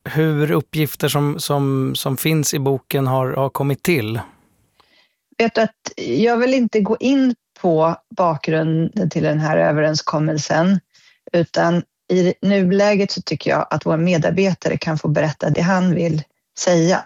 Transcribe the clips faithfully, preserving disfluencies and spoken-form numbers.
hur uppgifter som, som, som finns i boken har, har kommit till? Vet du att jag vill inte gå in på bakgrunden till den här överenskommelsen, utan i nuläget så tycker jag att vår medarbetare kan få berätta det han vill säga.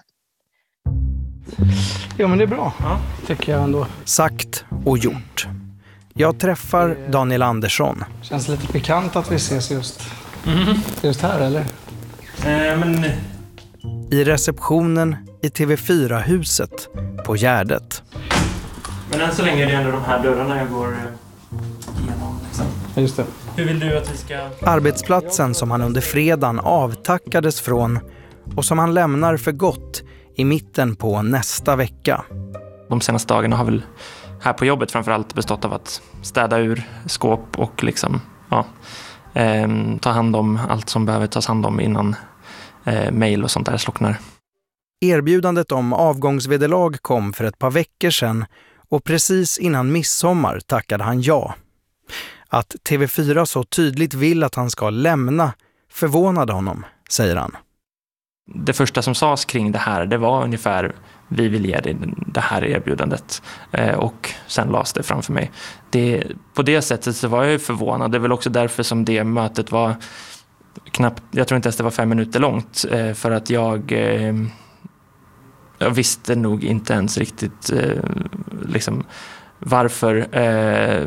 Jo, men det är bra, ja, tycker jag ändå. Sagt och gjort. Jag träffar Daniel Andersson. Känns lite pikant att vi ses just, mm. just här, eller? Eh, men... I receptionen i T V fyra-huset på Gärdet. Men än så länge är det ändå de här dörrarna jag går igenom. Liksom. Just det. Hur vill du att vi ska... Arbetsplatsen som han under fredagen avtackades från och som han lämnar för gott i mitten på nästa vecka. De senaste dagarna har väl här på jobbet framförallt bestått av att städa ur skåp och liksom, ja, eh, ta hand om allt som behöver tas hand om innan eh, mejl och sånt där slocknar. Erbjudandet om avgångsvederlag kom för ett par veckor sedan och precis innan midsommar tackade han ja. Att T V fyra så tydligt vill att han ska lämna förvånade honom, säger han. Det första som sades kring det här, det var ungefär vi vill ge dig det här erbjudandet, eh, och sen lades det framför mig. Det, på det sättet så var jag ju förvånad. Det är väl också därför som det mötet var knappt, jag tror inte ens det var fem minuter långt, eh, för att jag, eh, jag visste nog inte ens riktigt eh, liksom varför, eh,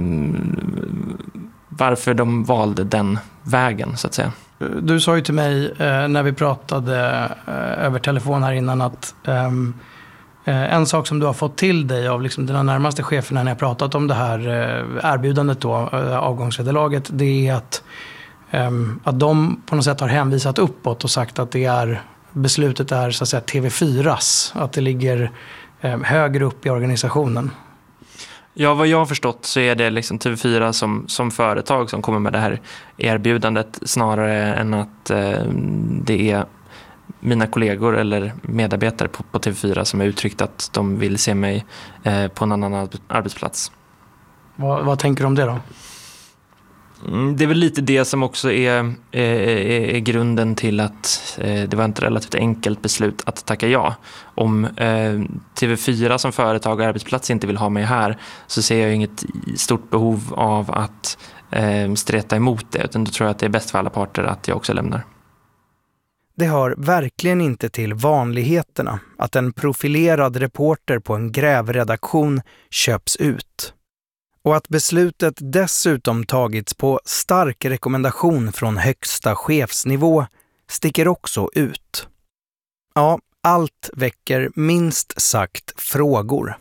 varför de valde den vägen, så att säga. Du sa ju till mig eh, när vi pratade eh, över telefon här innan att eh, en sak som du har fått till dig av liksom dina närmaste chefer när ni har pratat om det här eh, erbjudandet då, eh, avgångsvederlaget, det är att, eh, att de på något sätt har hänvisat uppåt och sagt att det är, beslutet är så att säga T V fyras, att det ligger eh, högre upp i organisationen. Ja, vad jag har förstått så är det liksom T V fyra som, som företag som kommer med det här erbjudandet snarare än att eh, det är mina kollegor eller medarbetare på, på T V fyra som har uttryckt att de vill se mig eh, på en annan arbetsplats. Vad, vad tänker du om det då? Det är väl lite det som också är, är, är grunden till att eh, det var ett relativt enkelt beslut att tacka ja. Om eh, T V fyra som företag och arbetsplats inte vill ha mig här, så ser jag inget stort behov av att eh, streta emot det, utan då tror jag att det är bäst för alla parter att jag också lämnar. Det hör verkligen inte till vanligheterna att en profilerad reporter på en grävredaktion köps ut. Och att beslutet dessutom tagits på stark rekommendation från högsta chefsnivå sticker också ut. Ja, allt väcker minst sagt frågor.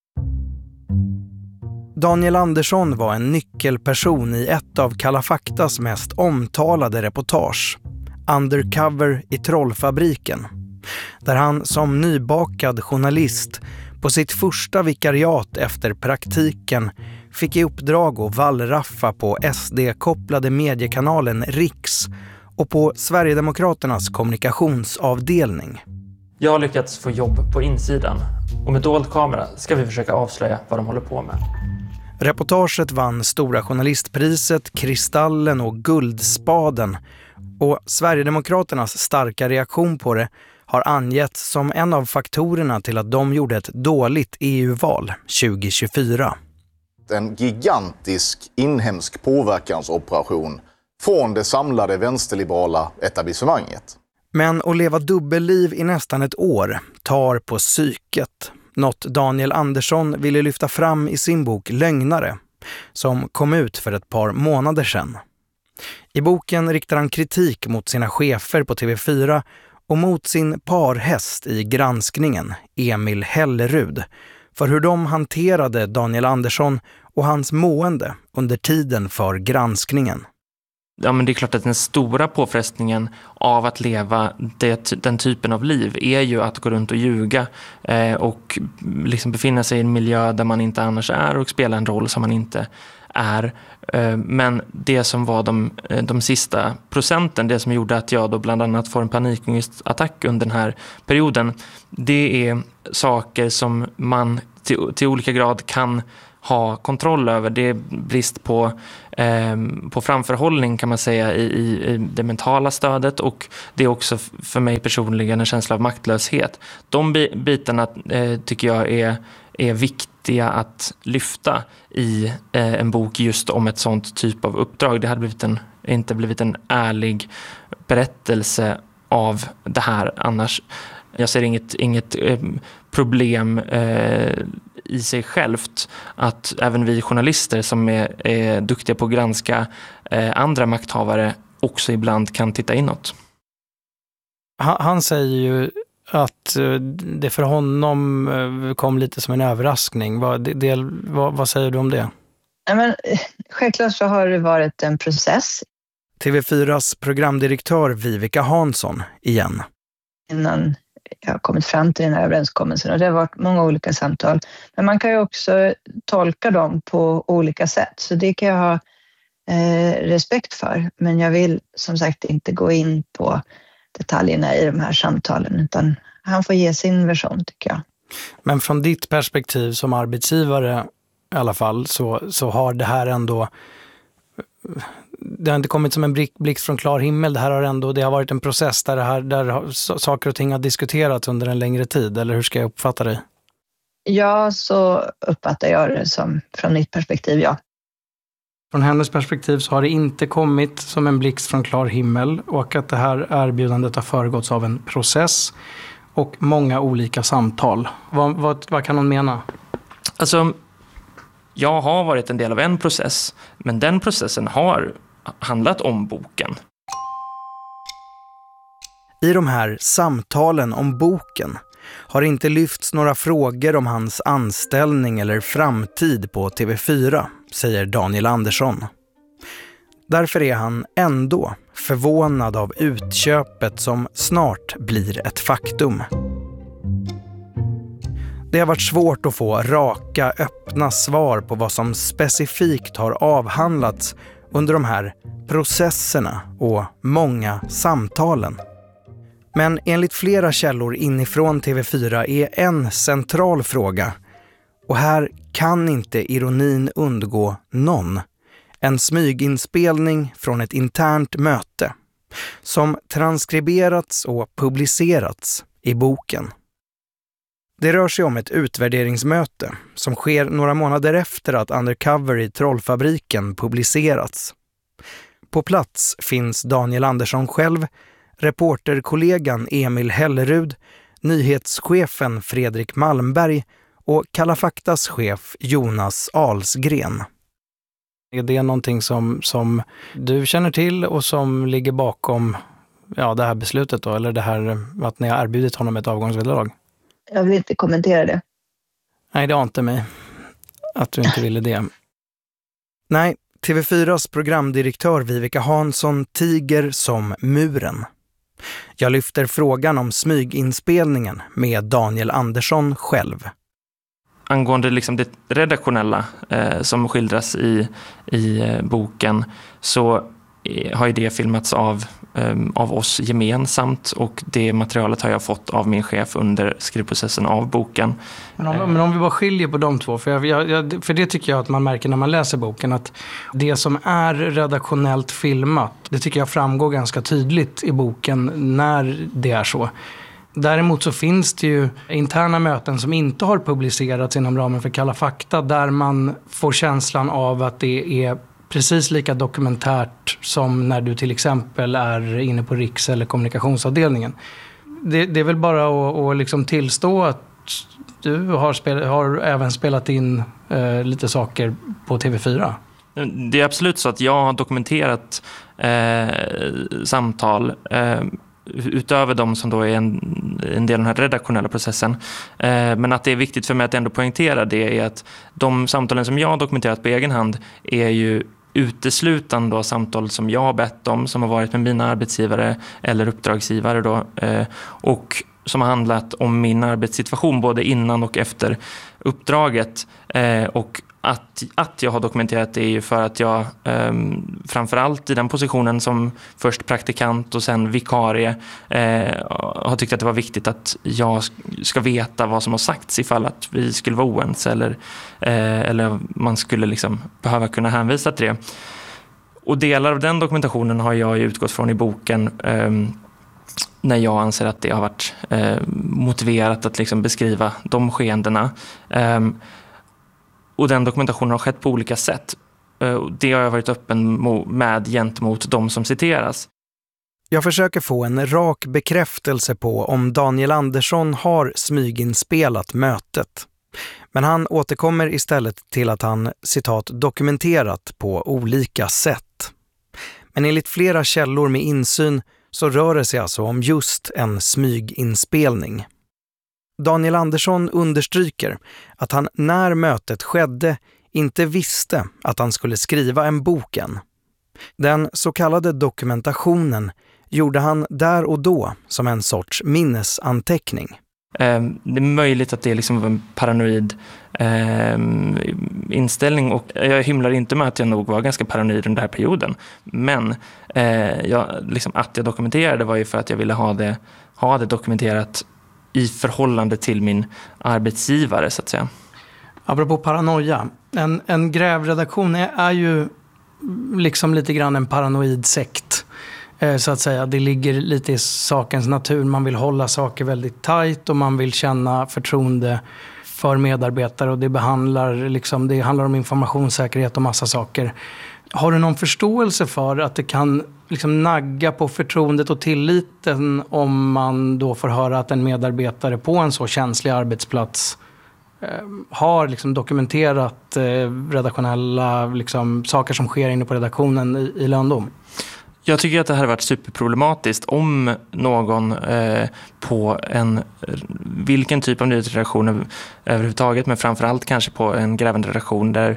Daniel Andersson var en nyckelperson i ett av Kalla faktas mest omtalade reportage, Undercover i Trollfabriken, där han som nybakad journalist på sitt första vikariat efter praktiken fick i uppdrag att vallraffa på S D-kopplade mediekanalen Riks och på Sverigedemokraternas kommunikationsavdelning. Jag har lyckats få jobb på insidan och med dold kamera ska vi försöka avslöja vad de håller på med. Reportaget vann Stora journalistpriset, Kristallen och Guldspaden, och Sverigedemokraternas starka reaktion på det har angetts som en av faktorerna till att de gjorde ett dåligt E U-val tjugo tjugofyra. En gigantisk inhemsk påverkansoperation från det samlade vänsterliberala etablissemanget. Men att leva dubbelliv i nästan ett år tar på psyket. Något Daniel Andersson ville lyfta fram i sin bok Lögnare, som kom ut för ett par månader sedan. I boken riktar han kritik mot sina chefer på T V fyra och mot sin parhäst i granskningen, Emil Hellerud, för hur de hanterade Daniel Andersson och hans mående under tiden för granskningen. Ja, men det är klart att den stora påfrestningen av att leva det, den typen av liv är ju att gå runt och ljuga eh, och liksom befinna sig i en miljö där man inte annars är och spela en roll som man inte är. Eh, men det som var de, de sista procenten, det som gjorde att jag då bland annat får en panikångestattack under den här perioden, det är saker som man till, till olika grad kan ha kontroll över. Det är brist på, eh, på framförhållning kan man säga i, i, i det mentala stödet, och det är också för mig personligen en känsla av maktlöshet. De bitarna eh, tycker jag är, är viktiga att lyfta i eh, en bok just om ett sånt typ av uppdrag. Det hade blivit en, inte blivit en ärlig berättelse av det här annars. Jag ser inget, inget eh, problem eh, i sig självt att även vi journalister som är, är duktiga på att granska eh, andra makthavare också ibland kan titta inåt. Han, han säger ju att det för honom kom lite som en överraskning. Vad, det, vad, vad säger du om det? Ja, men, självklart så har det varit en process. T V fyras programdirektör Vivica Hansson igen. Innan jag har kommit fram till den här överenskommelsen, och det har varit många olika samtal. Men man kan ju också tolka dem på olika sätt, så det kan jag ha eh, respekt för. Men jag vill som sagt inte gå in på detaljerna i de här samtalen, utan han får ge sin version tycker jag. Men från ditt perspektiv som arbetsgivare i alla fall så, så har det här ändå, det har inte kommit som en blixt från klar himmel. Det här har ändå, det har varit en process där, det här, där saker och ting har diskuterats under en längre tid, eller hur ska jag uppfatta det? Ja, så uppfattar jag det som från mitt perspektiv, ja. Från hennes perspektiv så har det inte kommit som en blixt från klar himmel, och att det här erbjudandet har föregåtts av en process och många olika samtal. Vad, vad, vad kan hon mena? Alltså, jag har varit en del av en process, men den processen har handlat om boken. I de här samtalen om boken har inte lyfts några frågor om hans anställning eller framtid på T V fyra, säger Daniel Andersson. Därför är han ändå förvånad av utköpet som snart blir ett faktum. Det har varit svårt att få raka, öppna svar på vad som specifikt har avhandlats under de här processerna och många samtalen. Men enligt flera källor inifrån T V fyra är en central fråga, och här kan inte ironin undgå någon, en smyginspelning från ett internt möte som transkriberats och publicerats i boken. Det rör sig om ett utvärderingsmöte som sker några månader efter att Undercover i Trollfabriken publicerats. På plats finns Daniel Andersson själv, reporterkollegan Emil Hellerud, nyhetschefen Fredrik Malmberg och Kalla Faktas chef Jonas Alsgren. Är det någonting som, som du känner till och som ligger bakom ja, det här beslutet då, eller det här att ni har erbjudit honom ett avgångsvederlag? Jag vill inte kommentera det. Nej, det ante mig att du inte ville det. Nej, T V fyras programdirektör Vivica Hansson tiger som muren. Jag lyfter frågan om smyginspelningen med Daniel Andersson själv. Angående liksom det redaktionella eh, som skildras i, i eh, boken, så eh, har ju det filmats av, eh, av oss gemensamt, och det materialet har jag fått av min chef under skrivprocessen av boken. Men om, men om vi bara skiljer på de två, för, jag, jag, jag, för det tycker jag att man märker när man läser boken, att det som är redaktionellt filmat, det tycker jag framgår ganska tydligt i boken när det är så. Däremot så finns det ju interna möten som inte har publicerats inom ramen för Kalla Fakta, där man får känslan av att det är precis lika dokumentärt som när du till exempel är inne på Riks- eller kommunikationsavdelningen. Det, det är väl bara att, att liksom tillstå att du har, spel, har även spelat in eh, lite saker på T V fyra. Det är absolut så att jag har dokumenterat eh, samtal eh, utöver de som då är en, en del av den här redaktionella processen. Eh, men att det är viktigt för mig att ändå poängtera det är att de samtalen som jag har dokumenterat på egen hand är ju uteslutande då samtal som jag har bett om, som har varit med mina arbetsgivare eller uppdragsgivare då, eh, och som har handlat om min arbetssituation både innan och efter uppdraget. Eh, och Att, att jag har dokumenterat det är ju för att jag eh, framförallt i den positionen som först praktikant och sen vikarie eh, har tyckt att det var viktigt att jag ska veta vad som har sagts ifall att vi skulle vara oense eller, eh, eller man skulle liksom behöva kunna hänvisa till det. Och delar av den dokumentationen har jag utgått från i boken eh, när jag anser att det har varit eh, motiverat att liksom beskriva de skeendena. Eh, och den dokumentationen har skett på olika sätt. Eh, det har jag varit öppen med gentemot de som citeras. Jag försöker få en rak bekräftelse på om Daniel Andersson har smyginspelat mötet. Men han återkommer istället till att han, citat, dokumenterat på olika sätt. Men enligt flera källor med insyn så rör det sig alltså om just en smyginspelning. Daniel Andersson understryker att han när mötet skedde inte visste att han skulle skriva en bok än. Den så kallade dokumentationen gjorde han där och då som en sorts minnesanteckning. Eh, det är möjligt att det är liksom en paranoid eh, inställning, och jag hymlar inte med att jag nog var ganska paranoid under den här perioden. Men eh, jag, liksom, att jag dokumenterade var ju för att jag ville ha det, ha det dokumenterat i förhållande till min arbetsgivare, så att säga. Apropå paranoia, en, en grävredaktion är, är ju liksom lite grann en paranoid sekt. Så att säga, det ligger lite i sakens natur. Man vill hålla saker väldigt tajt och man vill känna förtroende för medarbetare, och det behandlar liksom, det handlar om informationssäkerhet och massa saker. Har du någon förståelse för att det kan liksom nagga på förtroendet och tilliten om man då får höra att en medarbetare på en så känslig arbetsplats eh, har liksom dokumenterat eh, redaktionella liksom, saker som sker inne på redaktionen i, i löndom? Jag tycker att det här har varit superproblematiskt om någon eh, på en, vilken typ av nyhetsredaktion överhuvudtaget, men framförallt kanske på en grävande redaktion där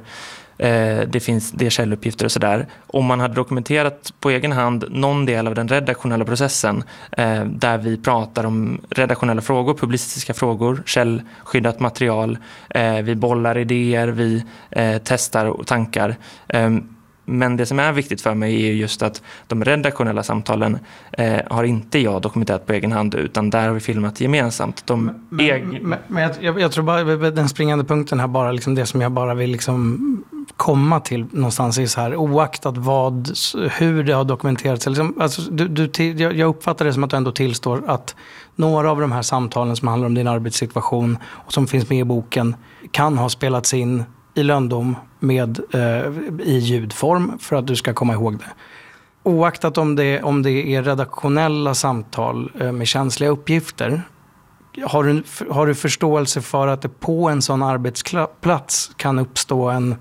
eh, det finns det källuppgifter och sådär. Om man hade dokumenterat på egen hand någon del av den redaktionella processen eh, där vi pratar om redaktionella frågor, publicistiska frågor, källskyddat material, eh, vi bollar idéer, vi eh, testar tankar. Eh, Men det som är viktigt för mig är just att de redaktionella samtalen eh, har inte jag dokumenterat på egen hand, utan där har vi filmat gemensamt. De men eg- men, men jag, jag tror bara den springande punkten här, bara liksom det som jag bara vill liksom komma till någonstans är så här, oaktat vad, hur det har dokumenterats. Liksom, alltså, du, du, jag uppfattar det som att du ändå tillstår att några av de här samtalen som handlar om din arbetssituation och som finns med i boken kan ha spelats in i löndom med, eh, i ljudform för att du ska komma ihåg det. Oaktat om det, om det är redaktionella samtal eh, med känsliga uppgifter, har du, har du förståelse för att det på en sån arbetsplats kan uppstå en,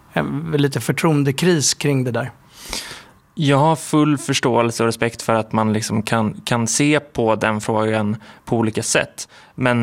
en lite förtroendekris kring det där? Jag har full förståelse och respekt för att man liksom kan, kan se på den frågan på olika sätt. Men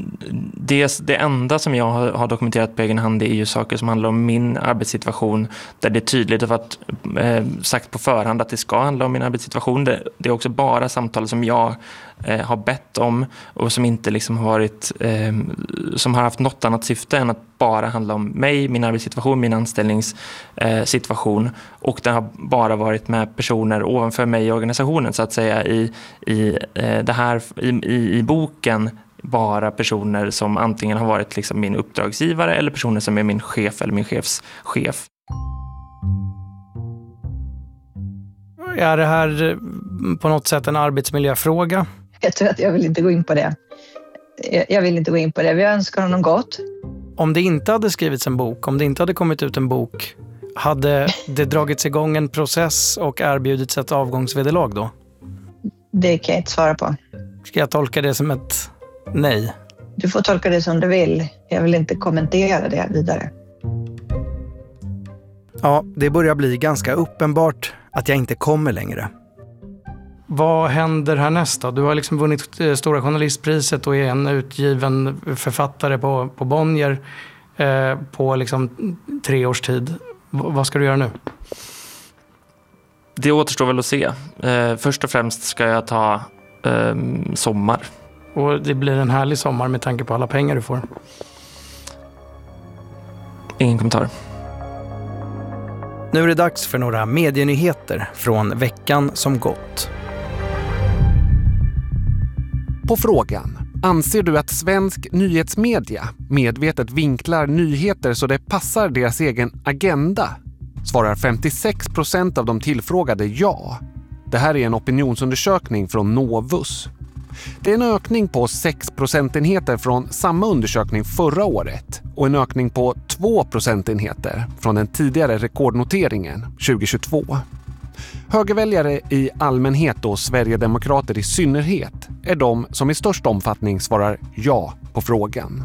det, det enda som jag har, har dokumenterat på egen hand är ju saker som handlar om min arbetssituation, där det är tydligt att varit eh, sagt på förhand att det ska handla om min arbetssituation. Det, det är också bara samtal som jag eh, har bett om och som inte liksom har varit eh, som har haft något annat syfte än att bara handla om mig, min arbetssituation, min anställningssituation, eh, och det har bara varit med personer ovanför mig i organisationen, så att säga, i, i eh, det här i, i, i boken bara personer som antingen har varit liksom min uppdragsgivare eller personer som är min chef eller min chefs chef. Är det här på något sätt en arbetsmiljöfråga? Jag tror att jag vill inte gå in på det. Jag vill inte gå in på det. Vi önskar honom gott. Om det inte hade skrivits en bok, om det inte hade kommit ut en bok, hade det dragits igång en process och erbjudits ett avgångsvederlag då? Det kan jag inte svara på. Ska jag tolka det som ett nej? Du får tolka det som du vill. Jag vill inte kommentera det vidare. Ja, det börjar bli ganska uppenbart att jag inte kommer längre. Vad händer härnäst då? Du har liksom vunnit Stora journalistpriset och är en utgiven författare på, på Bonnier eh, på liksom tre års tid. V- vad ska du göra nu? Det återstår väl att se. Eh, först och främst ska jag ta eh, sommar. Och det blir en härlig sommar med tanke på alla pengar du får. Ingen kommentar. Nu är det dags för några medienyheter från veckan som gått. På frågan: anser du att svensk nyhetsmedia medvetet vinklar nyheter så det passar deras egen agenda? Svarar femtiosex procent av de tillfrågade ja. Det här är en opinionsundersökning från Novus. Det är en ökning på sex procentenheter från samma undersökning förra året och en ökning på två procentenheter från den tidigare rekordnoteringen tjugohundratjugotvå. Högerväljare i allmänhet och Sverigedemokrater i synnerhet är de som i störst omfattning svarar ja på frågan.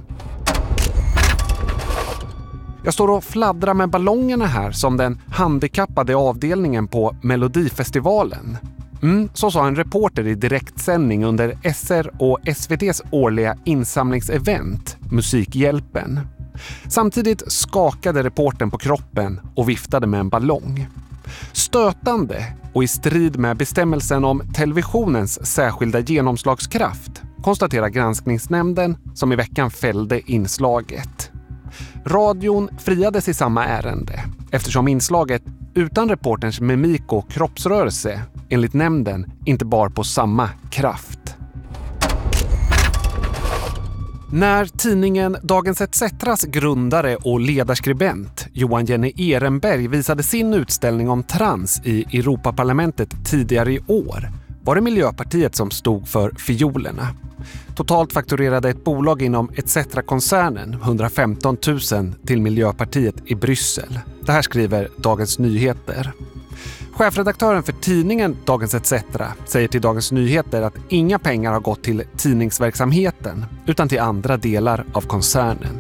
Jag står och fladdrar med ballongerna här som den handikappade avdelningen på Melodifestivalen. Mm, så sa en reporter i direktsändning under S R och S V T:s årliga insamlingsevent Musikhjälpen. Samtidigt skakade reportern på kroppen och viftade med en ballong. Stötande och i strid med bestämmelsen om televisionens särskilda genomslagskraft, konstaterar granskningsnämnden som i veckan fällde inslaget. Radion friades i samma ärende eftersom inslaget utan reporterns mimik och kroppsrörelse enligt nämnden inte bar på samma kraft. När tidningen Dagens et ceteras grundare och ledarskribent Johan Jenny Ehrenberg visade sin utställning om trans i Europaparlamentet tidigare i år var det Miljöpartiet som stod för fiolerna. Totalt fakturerade ett bolag inom et cetera-koncernen hundrafemton tusen till Miljöpartiet i Bryssel. Det här skriver Dagens Nyheter. Chefredaktören för tidningen Dagens et cetera säger till Dagens Nyheter att inga pengar har gått till tidningsverksamheten utan till andra delar av koncernen.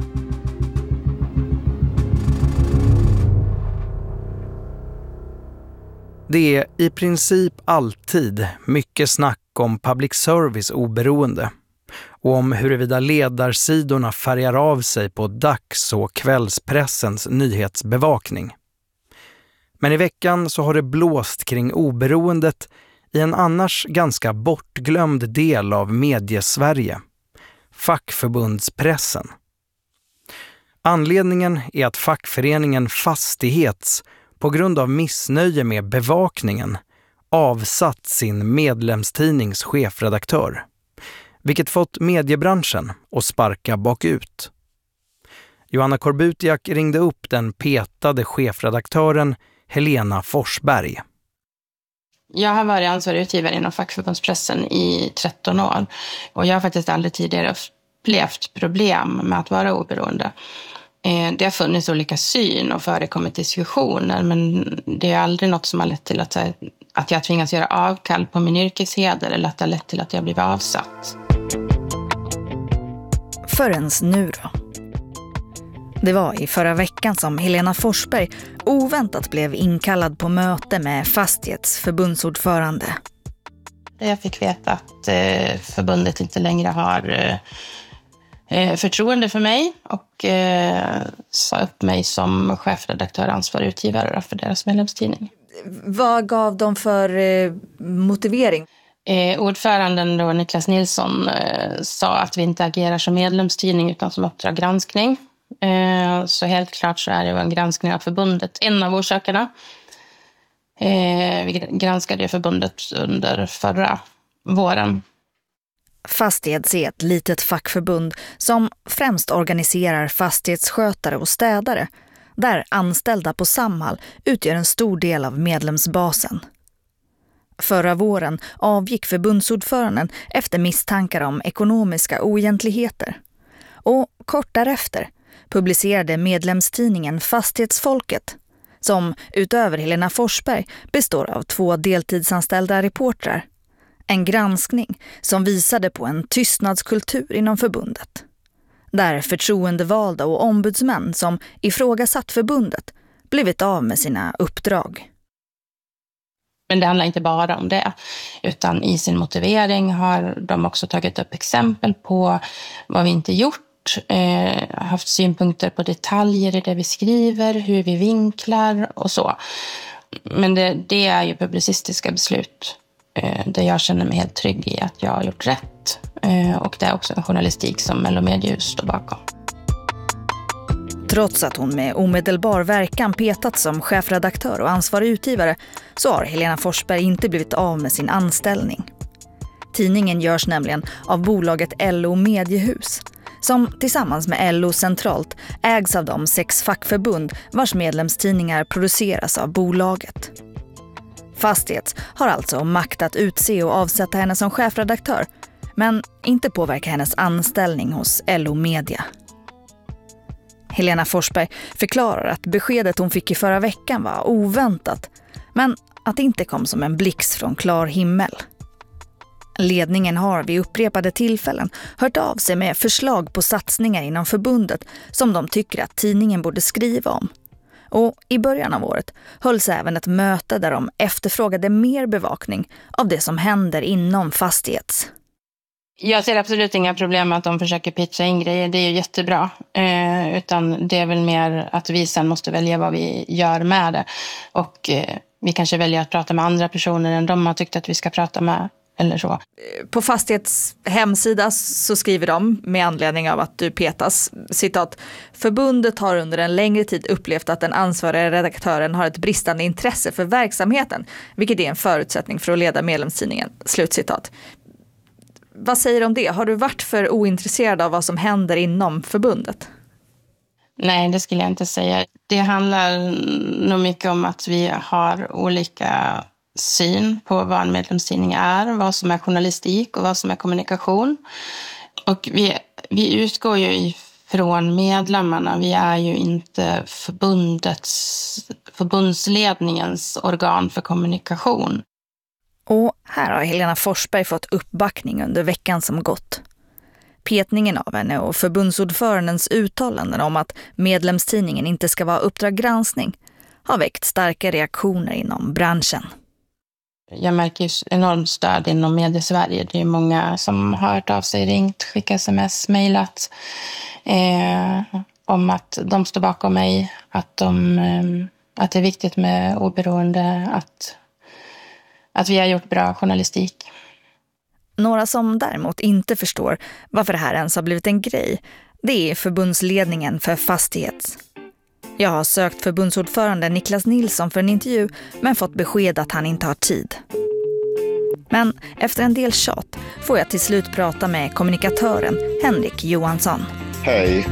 Det är i princip alltid mycket snack om public service oberoende och om huruvida ledarsidorna färgar av sig på dags- och kvällspressens nyhetsbevakning. Men i veckan så har det blåst kring oberoendet i en annars ganska bortglömd del av mediesverige, fackförbundspressen. Anledningen är att fackföreningen Fastighets på grund av missnöje med bevakningen avsatt sin medlemstidnings chefredaktör, vilket fått mediebranschen att sparka bakut. Johanna Korbutiak ringde upp den petade chefredaktören Helena Forsberg. Jag har varit ansvarig utgivare inom fackförbundspressen i tretton år och jag har faktiskt aldrig tidigare upplevt problem med att vara oberoende. Det har funnits olika syn och förekommit diskussioner, men det är aldrig något som har lett till att, att jag tvingas göra avkall på min yrkesheder eller att det har lett till att jag blivit avsatt. Förrän nu då. Det var i förra veckan som Helena Forsberg oväntat blev inkallad på möte med Fastighets förbundsordförande. Jag fick veta att eh, förbundet inte längre har eh, förtroende för mig och eh, sa upp mig som chefredaktör och ansvarig utgivare för deras medlemstidning. Vad gav de för eh, motivering? Eh, ordföranden då, Niklas Nilsson eh, sa att vi inte agerar som medlemstidning utan som Uppdrag granskning. Eh, så helt klart så är det en granskning av förbundet en av orsakerna. Eh, vi granskade förbundet under förra våren. Fastighets är ett litet fackförbund som främst organiserar fastighetsskötare och städare, där anställda på Samhall utgör en stor del av medlemsbasen. Förra våren avgick förbundsordföranden efter misstankar om ekonomiska oegentligheter. Och kort därefter publicerade medlemstidningen Fastighetsfolket, som utöver Helena Forsberg består av två deltidsanställda reportrar, en granskning som visade på en tystnadskultur inom förbundet, där förtroendevalda och ombudsmän som ifrågasatt förbundet blivit av med sina uppdrag. Men det handlar inte bara om det, utan i sin motivering har de också tagit upp exempel på vad vi inte gjort, eh, haft synpunkter på detaljer i det vi skriver, hur vi vinklar och så. Men det, det är ju publicistiska beslut eh, där jag känner mig helt trygg i att jag har gjort rätt. Eh, och det är också en journalistik som Mellomedius står bakom. Trots att hon med omedelbar verkan petat som chefredaktör och ansvarig utgivare så har Helena Forsberg inte blivit av med sin anställning. Tidningen görs nämligen av bolaget L O Mediehus, som tillsammans med L O centralt ägs av de sex fackförbund vars medlemstidningar produceras av bolaget. Fastighets har alltså makt att utse och avsätta henne som chefredaktör, men inte påverka hennes anställning hos L O Media. Helena Forsberg förklarar att beskedet hon fick i förra veckan var oväntat, men att det inte kom som en blixt från klar himmel. Ledningen har vid upprepade tillfällen hört av sig med förslag på satsningar inom förbundet som de tycker att tidningen borde skriva om. Och i början av året hölls även ett möte där de efterfrågade mer bevakning av det som händer inom Fastighets. Jag ser absolut inga problem med att de försöker pitcha in grejer. Det är ju jättebra. Eh, utan det är väl mer att vi sen måste välja vad vi gör med det. Och eh, vi kanske väljer att prata med andra personer än de har tyckt att vi ska prata med. Eller så. På Fastighets hemsida så skriver de med anledning av att du petas, citat: förbundet har under en längre tid upplevt att den ansvariga redaktören har ett bristande intresse för verksamheten, vilket är en förutsättning för att leda medlemstidningen, slutcitat. Vad säger du om det? Har du varit för ointresserad av vad som händer inom förbundet? Nej, det skulle jag inte säga. Det handlar nog mycket om att vi har olika syn på vad en medlemstidning är, vad som är journalistik och vad som är kommunikation. Och vi, vi utgår ju ifrån medlemmarna. Vi är ju inte förbundets, förbundsledningens organ för kommunikation. Och här har Helena Forsberg fått uppbackning under veckan som gått. Petningen av henne och förbundsordförandens uttalanden om att medlemstidningen inte ska vara Uppdrag granskning har väckt starka reaktioner inom branschen. Jag märker ju enormt stöd inom Mediesverige. Det är många som har hört av sig, ringt, skickat sms, mejlat eh, om att de står bakom mig, att, de, eh, att det är viktigt med oberoende, att, att vi har gjort bra journalistik. Några som däremot inte förstår varför det här ens har blivit en grej, det är förbundsledningen för Fastighets. Jag har sökt förbundsordförande Niklas Nilsson för en intervju men fått besked att han inte har tid. Men efter en del tjat får jag till slut prata med kommunikatören Henrik Johansson. Hej.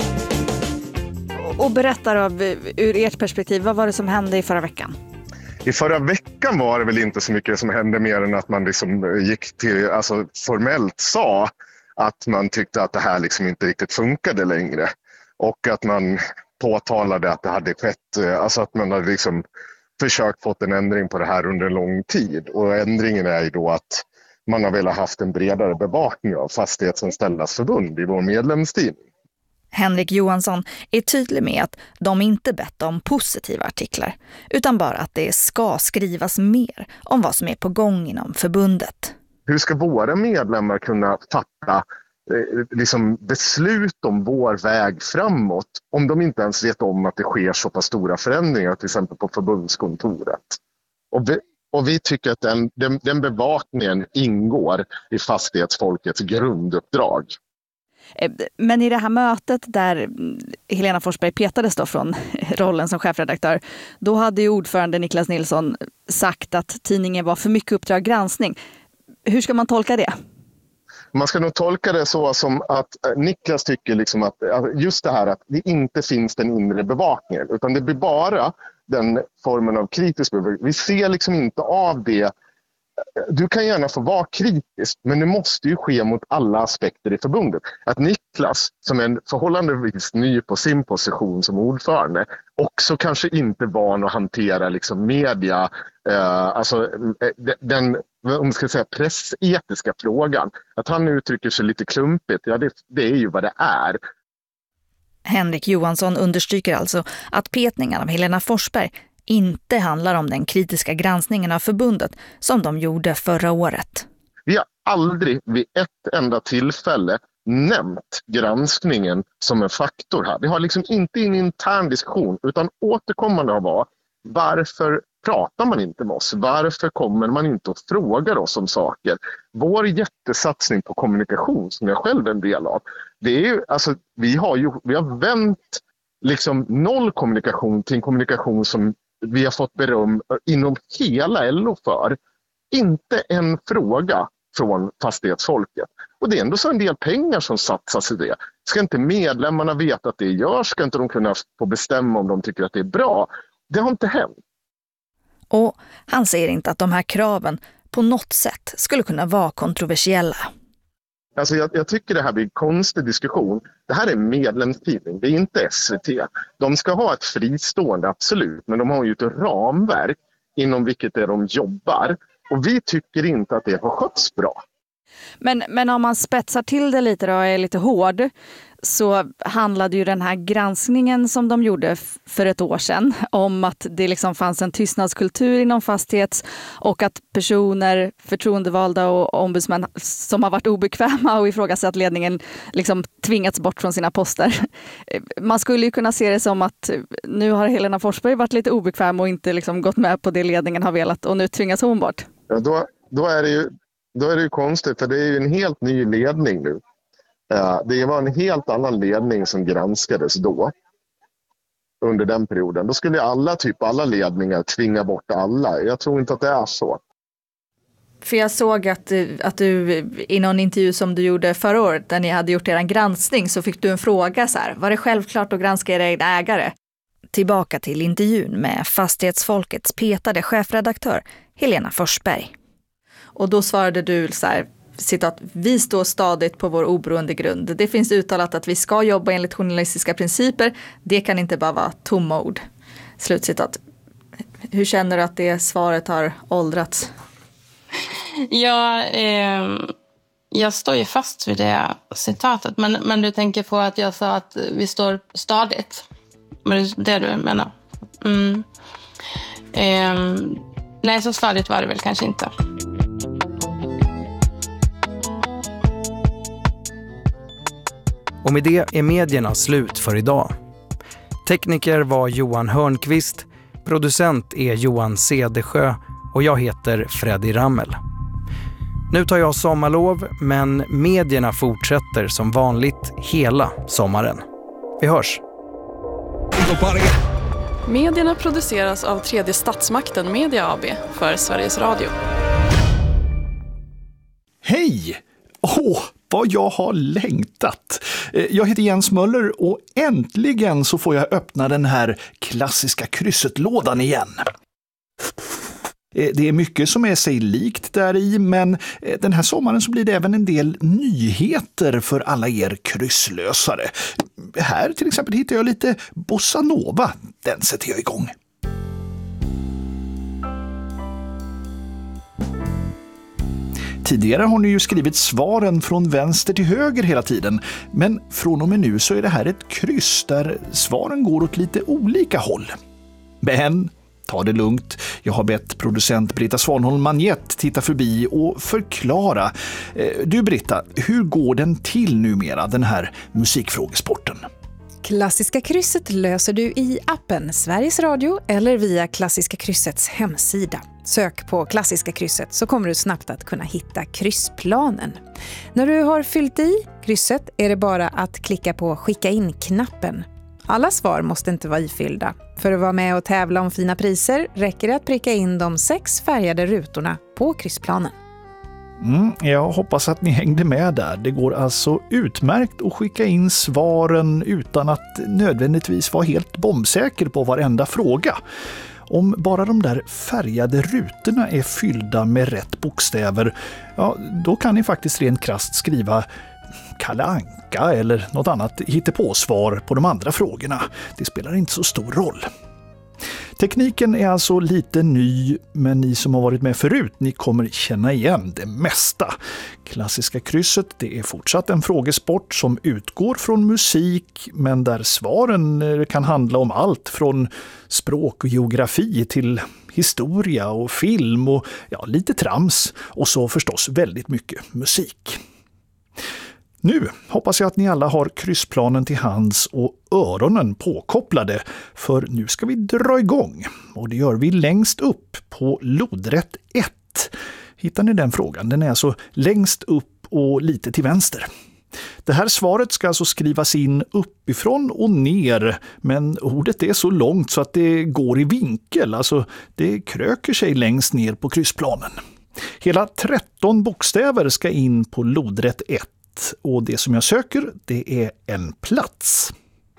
Och berättar av ur ert perspektiv, vad var det som hände i förra veckan? I förra veckan var det väl inte så mycket som hände mer än att man liksom gick till, alltså formellt sa att man tyckte att det här liksom inte riktigt funkade längre. Och att man påtalade att det hade skett, alltså att man hade liksom försökt få en ändring på det här under en lång tid. Och ändringen är ju då att man har velat haft en bredare bevakning av Fastighetsanställdas förbund i vår medlemstidning. Henrik Johansson är tydlig med att de inte bett om positiva artiklar, utan bara att det ska skrivas mer om vad som är på gång inom förbundet. Hur ska våra medlemmar kunna fatta liksom beslut om vår väg framåt om de inte ens vet om att det sker så pass stora förändringar, till exempel på förbundskontoret? Och vi, och vi tycker att den, den, den bevakningen ingår i fastighetsfolkets grunduppdrag. Men i det här mötet där Helena Forsberg petades då från rollen som chefredaktör, då hade ju ordförande Niklas Nilsson sagt att tidningen var för mycket Uppdrag granskning. Hur ska man tolka det? Man ska nog tolka det så som att Niklas tycker liksom att just det här att det inte finns den inre bevakningen, utan det blir bara den formen av kritisk bevakning. Vi ser liksom inte av det. Du kan gärna få vara kritisk, men det måste ju ske mot alla aspekter i förbundet. Att Niklas, som är en förhållandevis ny på sin position som ordförande, också kanske inte van att hantera liksom media, eh, alltså den, om man ska säga, pressetiska frågan. Att han uttrycker sig lite klumpigt, ja det, det är ju vad det är. Henrik Johansson understryker alltså att petningen av Helena Forsberg inte handlar om den kritiska granskningen av förbundet som de gjorde förra året. Vi har aldrig vid ett enda tillfälle nämnt granskningen som en faktor här. Vi har liksom inte en intern diskussion, utan återkommande har varit: varför pratar man inte med oss? Varför kommer man inte och frågar oss om saker? Vår jättesatsning på kommunikation, som jag själv är en del av, det är ju, alltså, vi har ju vi har vänt liksom noll kommunikation till en kommunikation som vi har fått beröm inom hela L O för. Inte en fråga från fastighetsfolket. Och det är ändå så en del pengar som satsas i det. Ska inte medlemmarna veta att det görs? Ska inte de kunna få bestämma om de tycker att det är bra? Det har inte hänt. Och han säger inte att de här kraven på något sätt skulle kunna vara kontroversiella. Alltså jag, jag tycker det här blir en konstig diskussion. Det här är medlemstidning, det är inte S V T. De ska ha ett fristående, absolut, men de har ju ett ramverk inom vilket är de jobbar. Och vi tycker inte att det har skötts bra. Men, men om man spetsar till det lite då och är lite hård, så handlade ju den här granskningen som de gjorde f- för ett år sedan om att det liksom fanns en tystnadskultur inom Fastighets och att personer, förtroendevalda och ombudsmän som har varit obekväma och ifrågasatt ledningen liksom tvingats bort från sina poster. Man skulle ju kunna se det som att nu har Helena Forsberg varit lite obekväm och inte liksom gått med på det ledningen har velat och nu tvingas hon bort. Ja, då, då, är det ju, då är det ju konstigt, för det är ju en helt ny ledning nu. Det var en helt annan ledning som granskades då, under den perioden. Då skulle alla, typ alla ledningar tvinga bort alla. Jag tror inte att det är så. För jag såg att, att du i någon intervju som du gjorde förra året, där ni hade gjort er granskning, så fick du en fråga så här: var det självklart att granska era egna ägare? Tillbaka till intervjun med Fastighetsfolkets petade chefredaktör Helena Forsberg. Och då svarade du så här: citat, vi står stadigt på vår oberoende grund. Det finns uttalat att vi ska jobba enligt journalistiska principer. Det kan inte bara vara tomma ord. Slutcitat. Hur känner du att det svaret har åldrats? Ja, eh, jag står ju fast vid det citatet. Men, men du tänker på att jag sa att vi står stadigt. Men det är det du menar. Mm. Eh, nej, så stadigt var det väl kanske inte. Och med det är medierna slut för idag. Tekniker var Johan Hörnqvist, producent är Johan Cedersjö och jag heter Freddy Rammel. Nu tar jag sommarlov, men medierna fortsätter som vanligt hela sommaren. Vi hörs! Medierna produceras av Tredje Statsmakten Media A B för Sveriges Radio. Hej! Åh, vad jag har längtat! Jag heter Jens Möller och äntligen så får jag öppna den här klassiska krysset-lådan igen. Det är mycket som är sig likt där i, men den här sommaren så blir det även en del nyheter för alla er krysslösare. Här till exempel hittar jag lite bossa nova. Den sätter jag igång. Tidigare har ni ju skrivit svaren från vänster till höger hela tiden, men från och med nu så är det här ett kryss där svaren går åt lite olika håll. Men ta det lugnt. Jag har bett producent Britta Svanholm-Manjet titta förbi och förklara. Du Britta, hur går den till numera, den här musikfrågesporten? Klassiska krysset löser du i appen Sveriges Radio eller via Klassiska kryssets hemsida. Sök på Klassiska krysset så kommer du snabbt att kunna hitta kryssplanen. När du har fyllt i krysset är det bara att klicka på skicka in-knappen. Alla svar måste inte vara ifyllda. För att vara med och tävla om fina priser räcker det att pricka in de sex färgade rutorna på kryssplanen. Mm, jag hoppas att ni hängde med där. Det går alltså utmärkt att skicka in svaren utan att nödvändigtvis vara helt bombsäker på varenda fråga. Om bara de där färgade rutorna är fyllda med rätt bokstäver, ja, då kan ni faktiskt rent krasst skriva Kalle Anka eller något annat hittepåsvar på de andra frågorna. Det spelar inte så stor roll. Tekniken är alltså lite ny, men ni som har varit med förut, ni kommer känna igen det mesta. Klassiska krysset, det är fortsatt en frågesport som utgår från musik, men där svaren kan handla om allt från språk och geografi till historia och film och ja, lite trams och så förstås väldigt mycket musik. Nu hoppas jag att ni alla har kryssplanen till hands och öronen påkopplade, för nu ska vi dra igång. Och det gör vi längst upp på lodrätt ett. Hittar ni den frågan? Den är alltså längst upp och lite till vänster. Det här svaret ska alltså skrivas in uppifrån och ner, men ordet är så långt så att det går i vinkel, alltså det kröker sig längst ner på kryssplanen. Hela tretton bokstäver ska in på lodrätt ett och det som jag söker det är en plats.